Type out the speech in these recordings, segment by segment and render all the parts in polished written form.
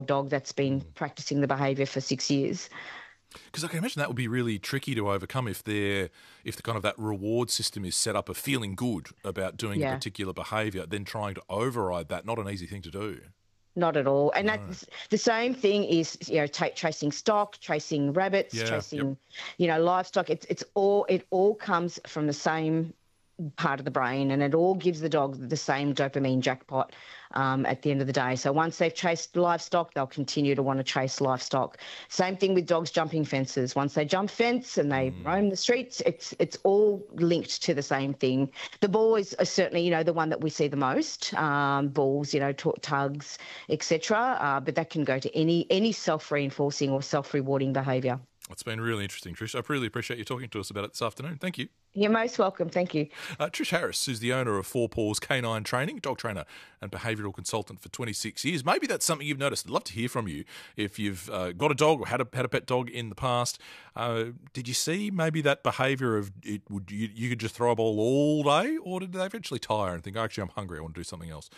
dog that's been practicing the behaviour for 6 years. Because I can imagine that would be really tricky to overcome if the kind of that reward system is set up of feeling good about doing a particular behaviour, then trying to override that. Not an easy thing to do. Not at all. And that's the same thing is, tracing stock, tracing rabbits, tracing, livestock. It all comes from the same part of the brain, and it all gives the dog the same dopamine jackpot at the end of the day. So once they've chased livestock, they'll continue to want to chase livestock. Same thing with dogs jumping fences. Once they jump fence and they roam the streets, it's all linked to the same thing. The ball is certainly, the one that we see the most, balls, tugs, etc. But that can go to any self-reinforcing or self-rewarding behaviour. It's been really interesting, Trish. I really appreciate you talking to us about it this afternoon. Thank you. You're most welcome. Thank you. Trish Harris is the owner of Four Paws Canine Training, dog trainer and behavioural consultant for 26 years. Maybe that's something you've noticed. I'd love to hear from you. If you've got a dog or had a pet dog in the past, did you see maybe that behaviour of you could just throw a ball all day, or did they eventually tire and think, actually, I'm hungry, I want to do something else?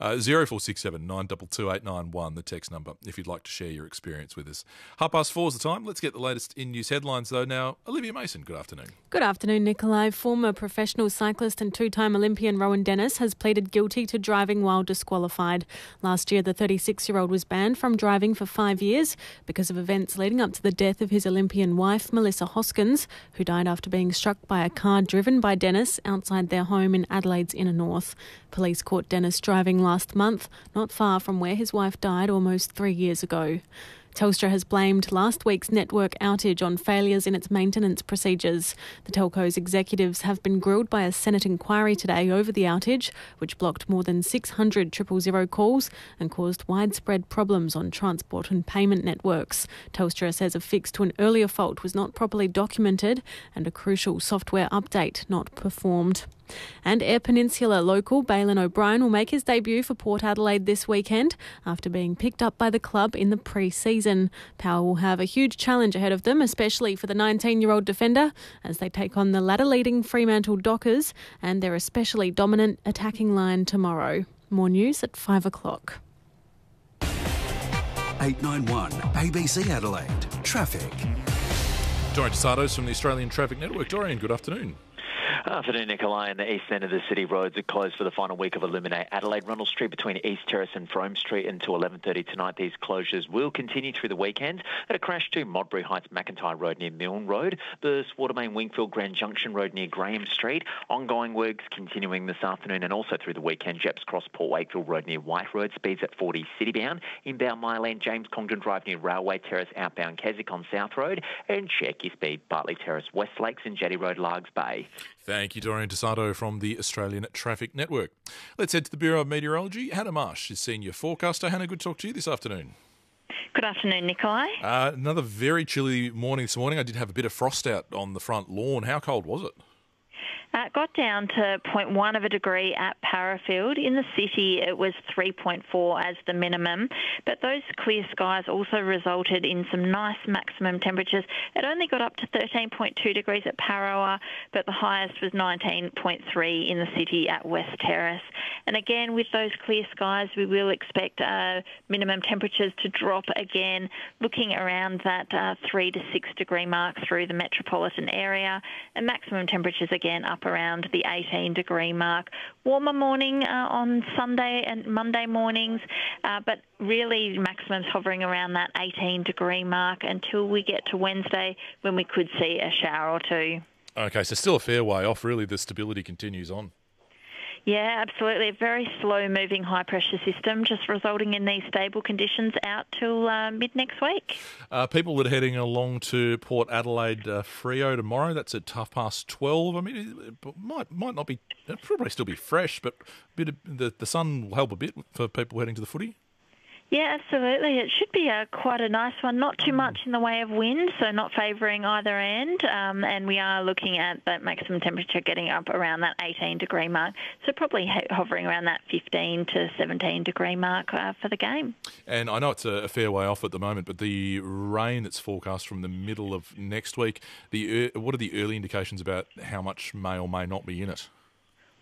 0467 922 891, the text number, if you'd like to share your experience with us. 4:30 is the time. Let's get the latest in news headlines, though. Now, Olivia Mason, good afternoon. Good afternoon, Nicola. Former professional cyclist and two-time Olympian Rowan Dennis has pleaded guilty to driving while disqualified. Last year, the 36-year-old was banned from driving for 5 years because of events leading up to the death of his Olympian wife, Melissa Hoskins, who died after being struck by a car driven by Dennis outside their home in Adelaide's inner north. Police caught Dennis driving last month, not far from where his wife died almost 3 years ago. Telstra has blamed last week's network outage on failures in its maintenance procedures. The telco's executives have been grilled by a Senate inquiry today over the outage, which blocked more than 600 000 calls and caused widespread problems on transport and payment networks. Telstra says a fix to an earlier fault was not properly documented and a crucial software update not performed. And Air Peninsula local Bailyn O'Brien will make his debut for Port Adelaide this weekend after being picked up by the club in the pre-season. Power will have a huge challenge ahead of them, especially for the 19-year-old defender, as they take on the ladder-leading Fremantle Dockers and their especially dominant attacking line tomorrow. More news at 5 o'clock. 891 ABC Adelaide. Traffic. Dorian Desados from the Australian Traffic Network. Dorian, good afternoon. Afternoon, Nikolai. In the east end of the city, roads are closed for the final week of Illuminate Adelaide. Runnels Street between East Terrace and Frome Street until 11:30 tonight. These closures will continue through the weekend. At a crash to Modbury Heights McIntyre Road near Milne Road, the Watermain Wingfield Grand Junction Road near Graham Street. Ongoing works continuing this afternoon and also through the weekend. Jeps Cross Port Wakefield Road near White Road, speeds at 40 citybound. Inbound Myland James Congdon Drive near Railway Terrace, outbound Keswick on South Road. And check your speed, Bartley Terrace, West Lakes and Jetty Road, Largs Bay. Thank you, Dorian Desato from the Australian Traffic Network. Let's head to the Bureau of Meteorology. Hannah Marsh is senior forecaster. Hannah, good to talk to you this afternoon. Good afternoon, Nikolai. Another very chilly morning this morning. I did have a bit of frost out on the front lawn. How cold was it? It got down to 0.1 of a degree at Parafield. In the city, it was 3.4 as the minimum. But those clear skies also resulted in some nice maximum temperatures. It only got up to 13.2 degrees at Parawa, but the highest was 19.3 in the city at West Terrace. And again, with those clear skies, we will expect minimum temperatures to drop again, looking around that 3 to 6 degree mark through the metropolitan area. And maximum temperatures again up around the 18 degree mark. Warmer morning on Sunday and Monday mornings, but really maximums hovering around that 18 degree mark until we get to Wednesday when we could see a shower or two. Okay, so still a fair way off. Really, the stability continues on. Yeah, absolutely. A very slow-moving high-pressure system, just resulting in these stable conditions out till mid-next week. People that are heading along to Port Adelaide Freo tomorrow, that's at 12:30. I mean, it might not be, it'll probably still be fresh, but the sun will help a bit for people heading to the footy. Yeah, absolutely. It should be quite a nice one. Not too much in the way of wind, so not favouring either end. And we are looking at that maximum temperature getting up around that 18 degree mark. So probably hovering around that 15 to 17 degree mark for the game. And I know it's a fair way off at the moment, but the rain that's forecast from the middle of next week, what are the early indications about how much may or may not be in it?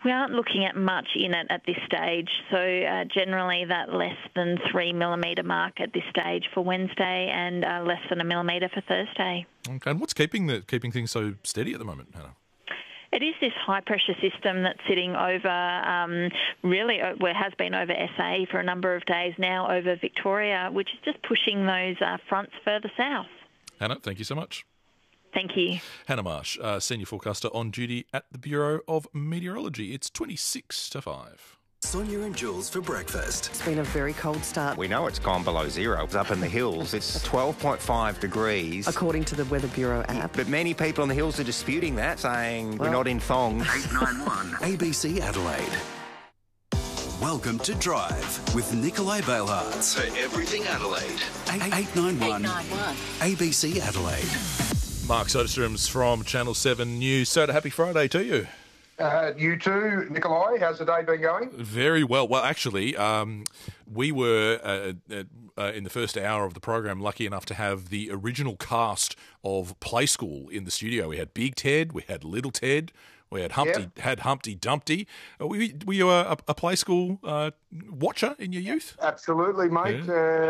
We aren't looking at much in it at this stage, so generally that less than 3 millimetre mark at this stage for Wednesday and less than 1 millimetre for Thursday. Okay, and what's keeping things so steady at the moment, Hannah? It is this high-pressure system that's sitting over, really, well, it has been over SA for a number of days now, over Victoria, which is just pushing those fronts further south. Hannah, thank you so much. Thank you. Hannah Marsh, Senior Forecaster on duty at the Bureau of Meteorology. It's 26 to 5. Sonia and Jules for breakfast. It's been a very cold start. We know it's gone below zero. It's up in the hills. It's 12.5 degrees. According to the Weather Bureau app. But many people on the hills are disputing that, saying we're not in thongs. 891 ABC Adelaide. Welcome to Drive with Nikolai Bailhartz. For everything Adelaide. 891 ABC Adelaide. Mark Soderstrom's from Channel 7 News. Soda, happy Friday to you. You too, Nikolai. How's the day been going? Very well. Well, actually, we were, in the first hour of the program, lucky enough to have the original cast of Play School in the studio. We had Big Ted, we had Little Ted, we had Humpty Dumpty. Were you a Play School watcher in your youth? Absolutely, mate.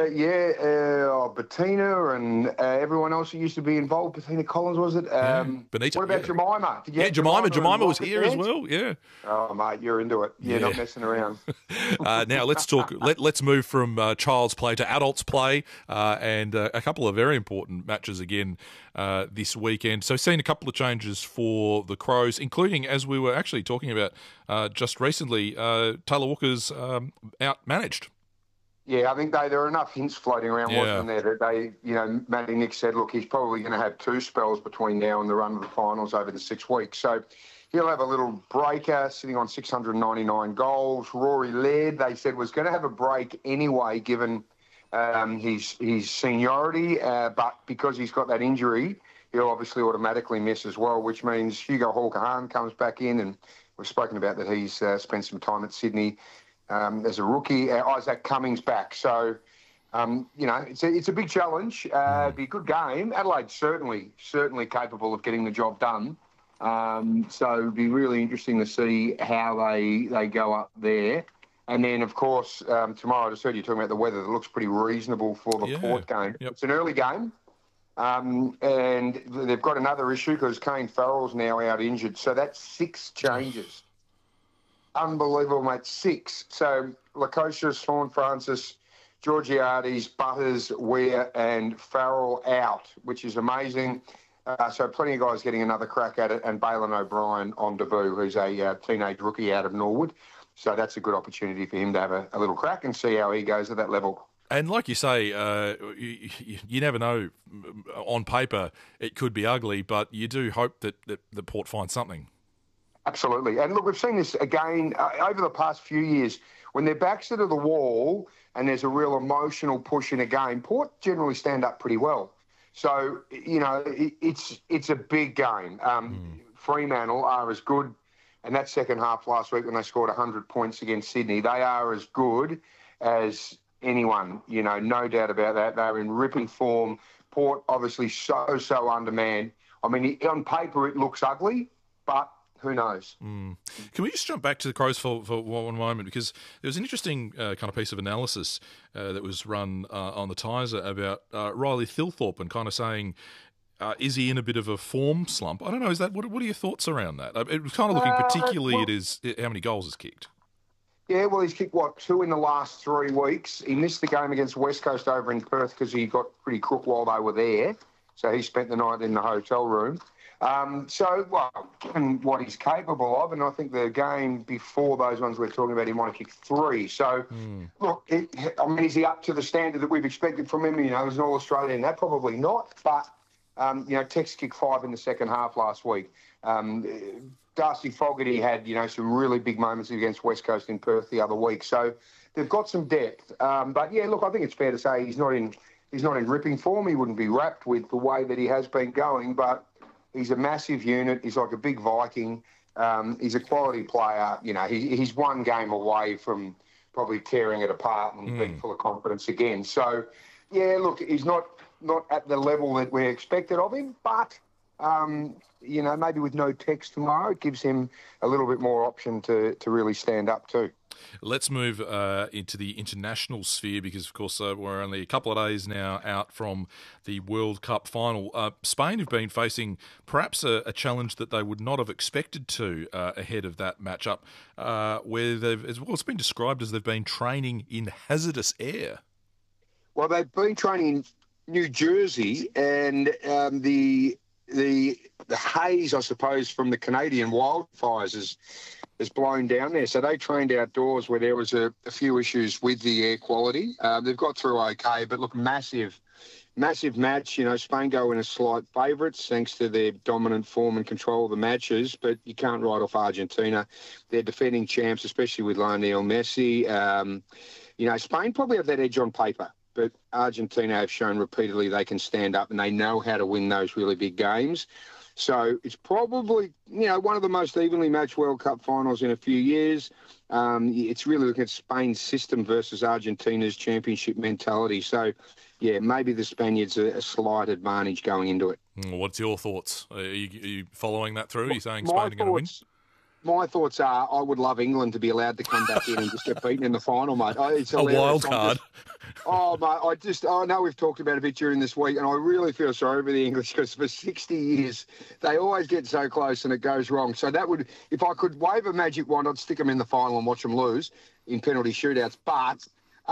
Bettina and everyone else who used to be involved. Bettina Collins, was it? Benita. What about Jemima? Jemima was here as well. Yeah. Oh, mate, you're into it. You're not messing around. Now let's talk. Let's move from child's play to adults play, and a couple of very important matches again this weekend. So, seen a couple of changes for the Crows, including, as we were actually talking about just recently, Taylor Walker's out-managed. Yeah, I think there are enough hints floating around, wasn't there, that Matty Nick said, look, he's probably going to have 2 spells between now and the run of the finals over the 6 weeks. So he'll have a little breaker, sitting on 699 goals. Rory Laird, they said, was going to have a break anyway, given his seniority, but because he's got that injury, he'll obviously automatically miss as well, which means Hugo Hawker-Hahn comes back in, and we've spoken about that he's spent some time at Sydney as a rookie. Isaac Cummings back. So, it's a big challenge. It'd be a good game. Adelaide's certainly capable of getting the job done. So it'd be really interesting to see how they go up there. And then, of course, tomorrow, I just heard you talking about the weather. It looks pretty reasonable for the Port game. Yep. It's an early game. And they've got another issue because Kane Farrell's now out injured. So that's 6 changes. Unbelievable, mate. 6. So Lukosius, Horne-Francis, Georgiades, Butters, Weir and Farrell out, which is amazing. So plenty of guys getting another crack at it. And Balin O'Brien on debut, who's a teenage rookie out of Norwood. So that's a good opportunity for him to have a little crack and see how he goes at that level. And like you say, you never know. On paper, it could be ugly, but you do hope that the Port finds something. Absolutely. And look, we've seen this again over the past few years. When their backs are to the wall and there's a real emotional push in a game, Port generally stand up pretty well. So, it's a big game. Fremantle are as good, and that second half last week when they scored 100 points against Sydney, they are as good as anyone, no doubt about that. They're in ripping form. Port obviously so undermanned. I mean, on paper it looks ugly, but who knows? Can we just jump back to the Crows for one moment? Because there was an interesting kind of piece of analysis that was run on the Tizer about Riley Thilthorpe and kind of saying, is he in a bit of a form slump? I don't know. Is that what are your thoughts around that? It was kind of looking particularly at how many goals he's kicked. Yeah, well, he's kicked, 2 in the last 3 weeks. He missed the game against West Coast over in Perth because he got pretty crook while they were there. So he spent the night in the hotel room. Given what he's capable of, and I think the game before those ones we're talking about, he might have kicked 3. So, look, is he up to the standard that we've expected from him? As an All-Australian, that probably not. But, Tex kicked 5 in the second half last week. Darcy Fogarty had, some really big moments against West Coast in Perth the other week. So they've got some depth. But yeah, look, I think it's fair to say he's not in ripping form. He wouldn't be wrapped with the way that he has been going, but he's a massive unit. He's like a big Viking. He's a quality player. He's one game away from probably tearing it apart and being full of confidence again. So, yeah, look, he's not at the level that we expected of him, but Maybe with no text tomorrow, it gives him a little bit more option to really stand up too. Let's move into the international sphere because, of course, we're only a couple of days now out from the World Cup final. Spain have been facing perhaps a challenge that they would not have expected to ahead of that matchup, where it's been described as they've been training in hazardous air. Well, they've been training in New Jersey, and the haze, I suppose, from the Canadian wildfires has blown down there. So they trained outdoors where there was a few issues with the air quality. They've got through okay, but look, massive match. Spain go in as slight favourites thanks to their dominant form and control of the matches, but you can't write off Argentina. They're defending champs, especially with Lionel Messi. Spain probably have that edge on paper, but Argentina have shown repeatedly they can stand up and they know how to win those really big games. So it's probably, one of the most evenly matched World Cup finals in a few years. It's really looking at Spain's system versus Argentina's championship mentality. So, yeah, maybe the Spaniards are a slight advantage going into it. What's your thoughts? Are you following that through? Are you saying Spain are going to win? My thoughts are I would love England to be allowed to come back in and just get beaten in the final, mate. It's a wild card. Mate, I know we've talked about it a bit during this week, and I really feel sorry for the English because for 60 years they always get so close and it goes wrong. So that would, if I could wave a magic wand, I'd stick them in the final and watch them lose in penalty shootouts. But,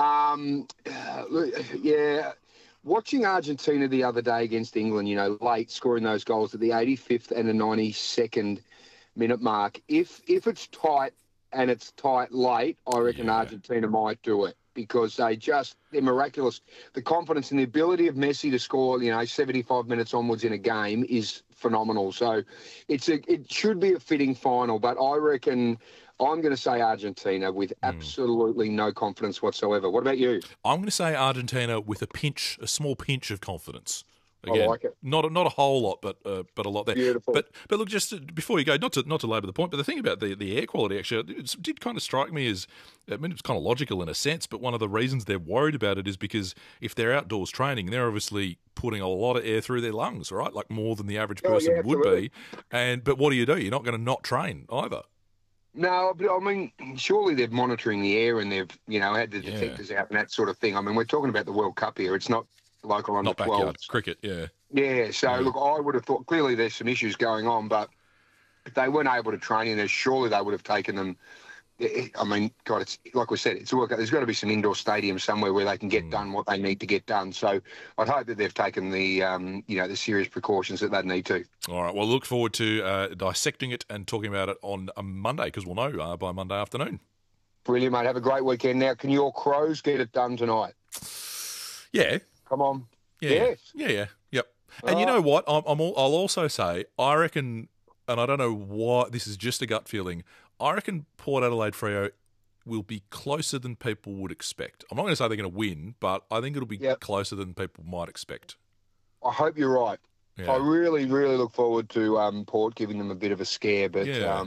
watching Argentina the other day against England, late, scoring those goals at the 85th and the 92nd minute mark. If it's tight and it's tight late, I reckon Argentina might do it because they're miraculous. The confidence and the ability of Messi to score, 75 minutes onwards in a game is phenomenal. So it should be a fitting final, but I reckon I'm going to say Argentina with absolutely no confidence whatsoever. What about you? I'm going to say Argentina with a small pinch of confidence. Again, I like it. Not a whole lot, but a lot there. Beautiful. But look, just before you go, not to labour the point, but the thing about the air quality actually, it did kind of strike me as, it's kind of logical in a sense, but one of the reasons they're worried about it is because if they're outdoors training, they're obviously putting a lot of air through their lungs, right? Like more than the average person would be. But what do? You're not going to not train either. No, but I mean, surely they're monitoring the air and they've, had the detectors out and that sort of thing. I mean, we're talking about the World Cup here. It's not local under 12. Not backyard cricket, yeah. Yeah, so look, I would have thought clearly there's some issues going on, but if they weren't able to train in there, surely they would have taken them. I mean, God, it's like we said, it's a World Cup. There's got to be some indoor stadium somewhere where they can get done what they need to get done. So I'd hope that they've taken the, the serious precautions that they need to. All right, well, look forward to dissecting it and talking about it on Monday because we'll know by Monday afternoon. Brilliant, mate. Have a great weekend. Now, can your Crows get it done tonight? Yeah. Come on. Yeah. Yep. And you know what? I'll also say, I reckon, and I don't know why, this is just a gut feeling, I reckon Port Adelaide Freo will be closer than people would expect. I'm not going to say they're going to win, but I think it'll be closer than people might expect. I hope you're right. Yeah. I really, really look forward to Port giving them a bit of a scare, but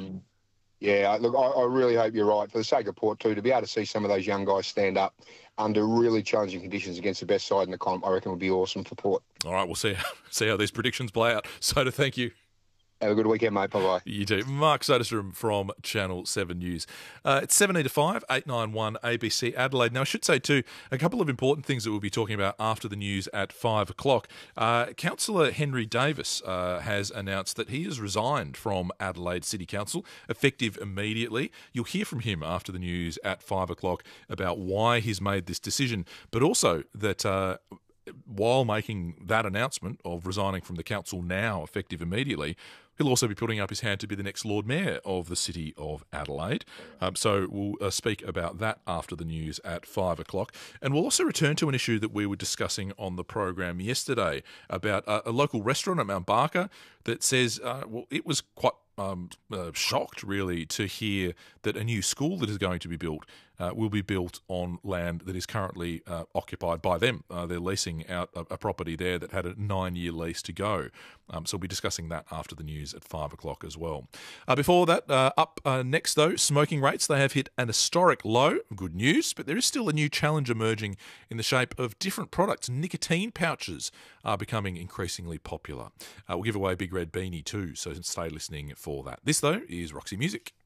look, I really hope you're right. For the sake of Port too, to be able to see some of those young guys stand up under really challenging conditions against the best side in the comp, I reckon would be awesome for Port. All right, we'll see how these predictions play out. So, thank you. Have a good weekend, mate. Bye-bye. You too. Mark Soderstrom from Channel 7 News. It's 17 to 5, 891 ABC Adelaide. Now, I should say, too, a couple of important things that we'll be talking about after the news at 5 o'clock. Councillor Henry Davis has announced that he has resigned from Adelaide City Council, effective immediately. You'll hear from him after the news at 5 o'clock about why he's made this decision, but also that while making that announcement of resigning from the council now, effective immediately, he'll also be putting up his hand to be the next Lord Mayor of the City of Adelaide. So we'll speak about that after the news at 5 o'clock. And we'll also return to an issue that we were discussing on the program yesterday about a local restaurant at Mount Barker that says, it was quite shocked, really, to hear that a new school that is going to be built will be built on land that is currently occupied by them. They're leasing out a property there that had a 9-year lease to go. So we'll be discussing that after the news at 5 o'clock as well. Before that, up next though, smoking rates, they have hit an historic low. Good news, but there is still a new challenge emerging in the shape of different products. Nicotine pouches are becoming increasingly popular. We'll give away a big red beanie too, so stay listening for that. This though is Roxy Music.